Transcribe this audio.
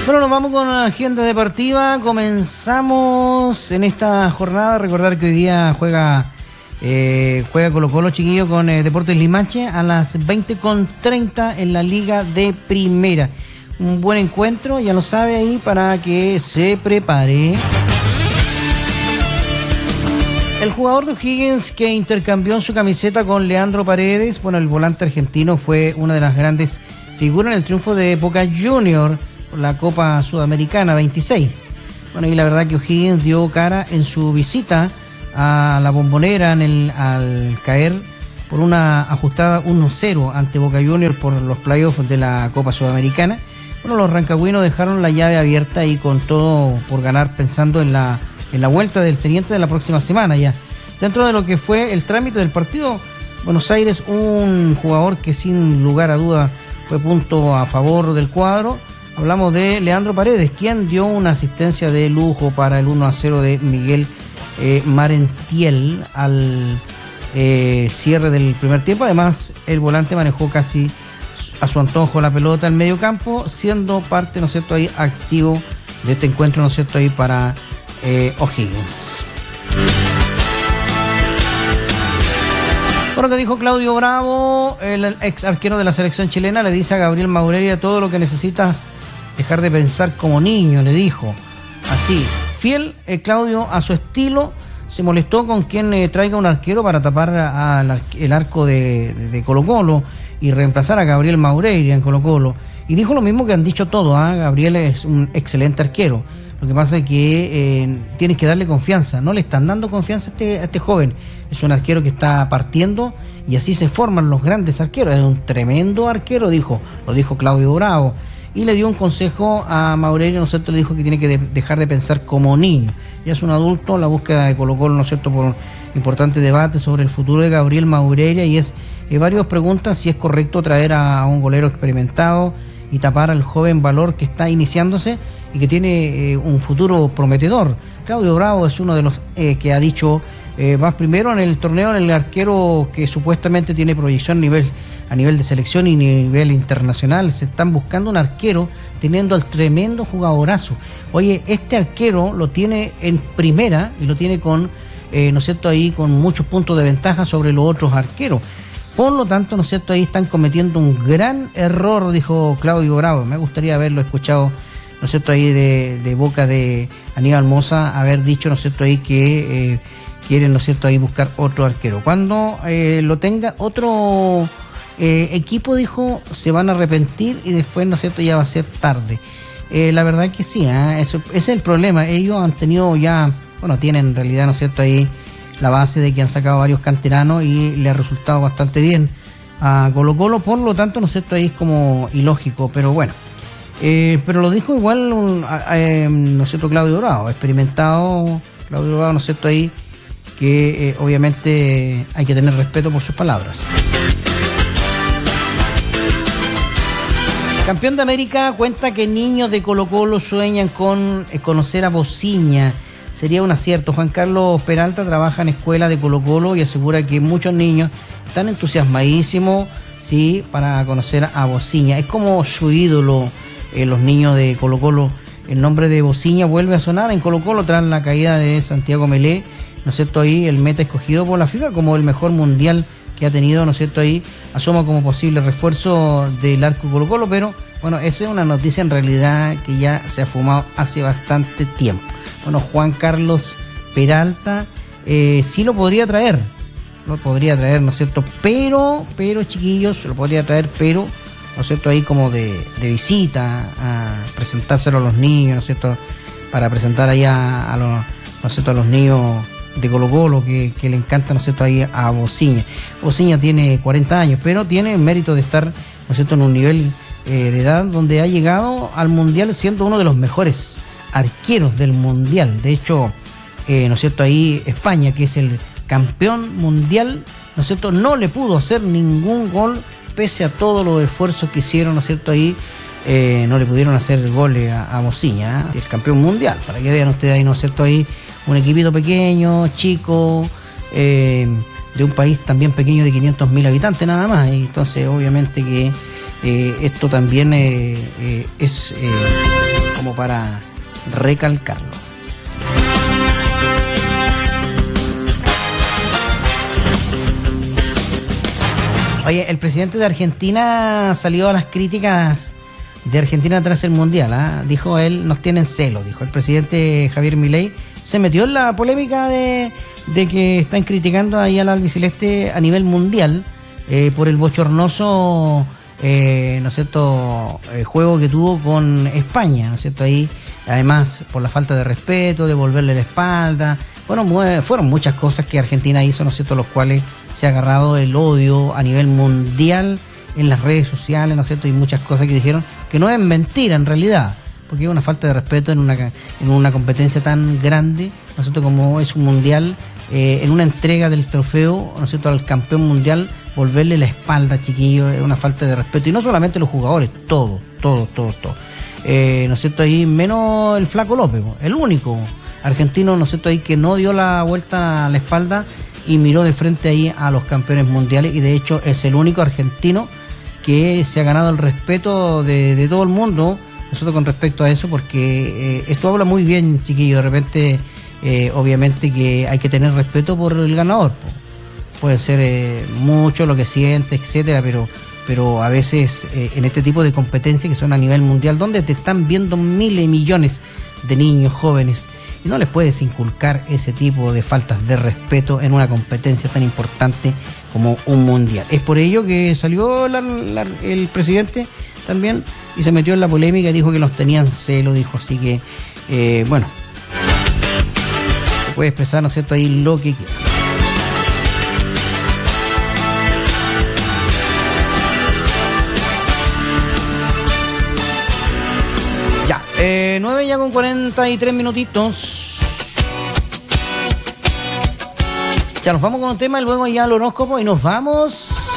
Bueno, nos vamos con la agenda deportiva. Comenzamos en esta jornada. Recordar que hoy día juega Colo-Colo, chiquillo, con Deportes Limache a las 20:30 en la Liga de Primera. Un buen encuentro, ya lo sabe ahí, para que se prepare. El jugador de O'Higgins que intercambió su camiseta con Leandro Paredes, bueno, el volante argentino fue una de las grandes figuras en el triunfo de Boca Juniors por la Copa Sudamericana 26. Bueno, y la verdad que O'Higgins dio cara en su visita a la Bombonera al caer por una ajustada 1-0 ante Boca Juniors por los playoffs de la Copa Sudamericana. Bueno, los rancagüinos dejaron la llave abierta y con todo por ganar, pensando en la vuelta del Teniente de la próxima semana ya. Dentro de lo que fue el trámite del partido, Buenos Aires, un jugador que sin lugar a duda fue punto a favor del cuadro. Hablamos de Leandro Paredes, quien dio una asistencia de lujo para el 1-0 de Miguel Marentiel al cierre del primer tiempo. Además, el volante manejó casi a su antojo la pelota en medio campo, siendo parte, ¿no es cierto?, ahí activo de este encuentro, ¿no es cierto?, ahí para O'Higgins. Bueno, que dijo Claudio Bravo, el ex arquero de la selección chilena, le dice a Gabriel Maurelia: todo lo que necesitas dejar de pensar como niño, le dijo. Así, fiel Claudio a su estilo, se molestó con quien traiga un arquero para tapar el arco de Colo-Colo y reemplazar a Gabriel Maurelia en Colo-Colo. Y dijo lo mismo que han dicho todos, Gabriel es un excelente arquero. Lo que pasa es que tienes que darle confianza. No le están dando confianza a este joven. Es un arquero que está partiendo y así se forman los grandes arqueros. Es un tremendo arquero, lo dijo Claudio Bravo. Y le dio un consejo a Maurelia, ¿no es cierto? Le dijo que tiene que dejar de pensar como niño. Ya es un adulto. La búsqueda de Colo-Colo, ¿no es cierto?, por un importante debate sobre el futuro de Gabriel Maurelia, y varios preguntan si es correcto traer a un golero experimentado y tapar al joven valor que está iniciándose y que tiene un futuro prometedor. Claudio Bravo es uno de los que ha dicho: vas primero en el torneo, en el arquero que supuestamente tiene proyección a nivel de selección y nivel internacional. Se están buscando un arquero teniendo al tremendo jugadorazo. Oye, este arquero lo tiene en primera y lo tiene con, ¿no es cierto?, ahí con muchos puntos de ventaja sobre los otros arqueros. Por lo tanto, ¿no es cierto?, ahí están cometiendo un gran error, dijo Claudio Bravo. Me gustaría haberlo escuchado, ¿no es cierto?, ahí de boca de Aníbal Mosa, haber dicho, ¿no es cierto?, ahí que quieren, ¿no es cierto?, ahí buscar otro arquero. Cuando lo tenga otro equipo, dijo, se van a arrepentir y después, ¿no es cierto?, ya va a ser tarde. La verdad que sí, ese es el problema. Ellos han tenido ya, tienen en realidad, ¿no es cierto?, ahí la base de que han sacado varios canteranos y le ha resultado bastante bien a Colo-Colo. Por lo tanto, ¿no es cierto?, ahí es como ilógico, pero bueno. Pero lo dijo igual, ¿no es cierto?, Claudio Bravo, experimentado Claudio Bravo, ¿no es cierto?, ahí que obviamente hay que tener respeto por sus palabras. Campeón de América cuenta que niños de Colo-Colo sueñan con conocer a Bociña. Sería un acierto. Juan Carlos Peralta trabaja en escuela de Colo-Colo y asegura que muchos niños están entusiasmadísimos, sí, para conocer a Bociña. Es como su ídolo, los niños de Colo-Colo. El nombre de Bociña vuelve a sonar en Colo-Colo tras la caída de Santiago Melé, ¿no es cierto?, ahí el meta escogido por la FIFA como el mejor mundial que ha tenido, ¿no es cierto?, ahí asoma como posible refuerzo del arco Colo-Colo, pero bueno, esa es una noticia en realidad que ya se ha fumado hace bastante tiempo. Bueno, Juan Carlos Peralta sí lo podría traer, ¿no es cierto?, pero chiquillos, lo podría traer, pero, ¿no es cierto?, ahí como de visita, a presentárselo a los niños, ¿no es cierto?, para presentar ahí a los, ¿no es cierto?, a los niños de Colo-Colo que le encanta, ¿no es cierto?, ahí a Bociña. Bociña tiene 40 años, pero tiene el mérito de estar, ¿no es cierto?, en un nivel de edad donde ha llegado al Mundial siendo uno de los mejores arqueros del Mundial. De hecho, ¿no es cierto?, ahí España, que es el campeón mundial, ¿no es cierto?, no le pudo hacer ningún gol pese a todos los esfuerzos que hicieron, ¿no es cierto?, ahí no le pudieron hacer goles a Bociña, el campeón mundial, para que vean ustedes ahí, ¿no es cierto?, ahí un equipito pequeño, chico, de un país también pequeño de 500.000 habitantes nada más, y entonces obviamente que esto también es como para recalcarlo. Oye, el presidente de Argentina salió a las críticas de Argentina tras el Mundial, ¿eh? Dijo él, nos tienen celos, dijo el presidente Javier Milei. Se metió en la polémica de que están criticando ahí al albiceleste a nivel mundial por el bochornoso, ¿no es cierto?, juego que tuvo con España, ¿no es cierto? Ahí, además, por la falta de respeto, devolverle la espalda. Bueno, fueron muchas cosas que Argentina hizo, ¿no es cierto?, los cuales se ha agarrado el odio a nivel mundial en las redes sociales, ¿no es cierto?, y muchas cosas que dijeron que no es mentira en realidad, porque es una falta de respeto en una competencia tan grande, ¿no es cierto?, como es un mundial, en una entrega del trofeo, ¿no es cierto?, al campeón mundial, volverle la espalda, chiquillo, es una falta de respeto, y no solamente los jugadores, todo. ¿No es cierto?, ahí menos el Flaco López, el único argentino, ¿no es cierto?, ahí que no dio la vuelta a la espalda y miró de frente ahí a los campeones mundiales, y de hecho es el único argentino que se ha ganado el respeto de todo el mundo, nosotros con respecto a eso, porque esto habla muy bien, chiquillo, de repente, obviamente que hay que tener respeto por el ganador, puede ser mucho lo que siente, etcétera, pero a veces en este tipo de competencias que son a nivel mundial, donde te están viendo miles y millones de niños, jóvenes, y no les puedes inculcar ese tipo de faltas de respeto en una competencia tan importante como un mundial. Es por ello que salió el presidente también y se metió en la polémica y dijo que los tenían celo, dijo, así que, bueno, se puede expresar, ¿no es cierto?, ahí lo que quiera. Ya, 9 ya con 43 minutitos. Ya nos vamos con un tema y luego ya al horóscopo y nos vamos